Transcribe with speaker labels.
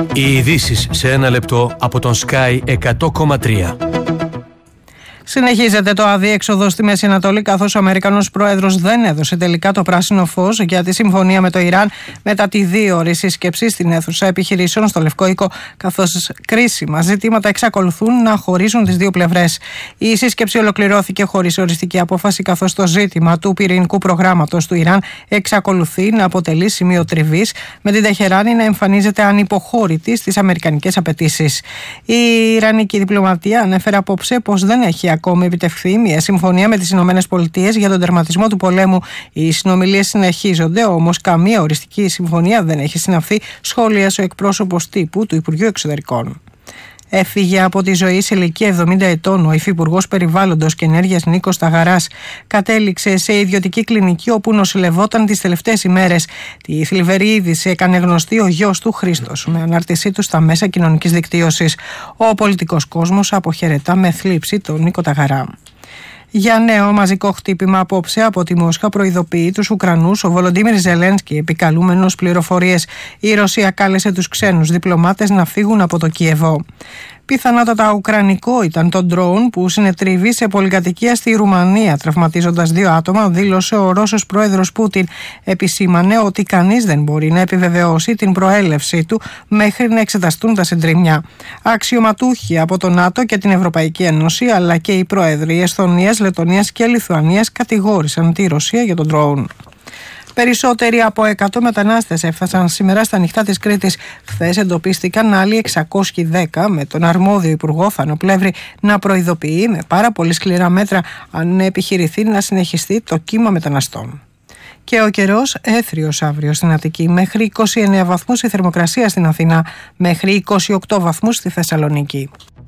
Speaker 1: Οι ειδήσεις σε ένα λεπτό από τον Sky 100,3.
Speaker 2: Συνεχίζεται το αδιέξοδο στη Μέση Ανατολή, καθώς ο Αμερικανός πρόεδρος δεν έδωσε τελικά το πράσινο φως για τη συμφωνία με το Ιράν μετά τη 2ωρη σύσκεψη στην αίθουσα επιχειρήσεων στο Λευκό Οίκο, καθώς κρίσιμα ζητήματα εξακολουθούν να χωρίζουν τις δύο πλευρές. Η σύσκεψη ολοκληρώθηκε χωρίς οριστική απόφαση, καθώς το ζήτημα του πυρηνικού προγράμματος του Ιράν εξακολουθεί να αποτελεί σημείο τριβής, με την Τεχεράνη να εμφανίζεται ανυποχώρητη στις αμερικανικές απαιτήσεις. Η Ιρανική διπλωματία ανέφερε απόψε πως δεν έχει ακόμη επιτευχθεί μια συμφωνία με τις ΗΠΑ για τον τερματισμό του πολέμου. Οι συνομιλίες συνεχίζονται, όμως καμία οριστική συμφωνία δεν έχει συναυθεί, σχόλιασε ο εκπρόσωπος τύπου του Υπουργείου Εξωτερικών. Έφυγε από τη ζωή σε ηλικία 70 ετών ο υφυπουργός Περιβάλλοντος και Ενέργειας Νίκος Σταγαράς. Κατέληξε σε ιδιωτική κλινική όπου νοσηλευόταν τις τελευταίες ημέρες. Τη θλιβερή είδηση έκανε γνωστή ο γιος του Χρήστος με ανάρτησή του στα μέσα κοινωνικής δικτύωσης. Ο πολιτικός κόσμος αποχαιρετά με θλίψη τον Νίκο Σταγαρά. Για νέο μαζικό χτύπημα απόψε από τη Μόσχα προειδοποιεί τους Ουκρανούς ο Βολοντίμιρ Ζελένσκι, επικαλούμενος πληροφορίες. Η Ρωσία κάλεσε τους ξένους διπλωμάτες να φύγουν από το Κιεβό. Πιθανότατα ουκρανικό ήταν το ντρόουν που συνετρίβει σε πολυκατοικία στη Ρουμανία, τραυματίζοντας 2 άτομα, δήλωσε ο Ρώσος πρόεδρος Πούτιν. Επισήμανε ότι κανείς δεν μπορεί να επιβεβαιώσει την προέλευσή του μέχρι να εξεταστούν τα συντριμμιά. Αξιωματούχοι από το ΝΑΤΟ και την Ευρωπαϊκή Ένωση, αλλά και οι πρόεδροι Εσθονίας, Λετονίας και Λιθουανίας κατηγόρησαν τη Ρωσία για τον ντρόουν. Περισσότεροι από 100 μετανάστες έφτασαν σήμερα στα νυχτά της Κρήτης. Χθες εντοπίστηκαν άλλοι 610, με τον αρμόδιο υπουργό Θάνο Πλεύρη να προειδοποιεί με πάρα πολύ σκληρά μέτρα αν επιχειρηθεί να συνεχιστεί το κύμα μεταναστών. Και ο καιρός έθριος αύριο στην Αττική, μέχρι 29 βαθμούς η θερμοκρασία στην Αθήνα, μέχρι 28 βαθμούς στη Θεσσαλονίκη.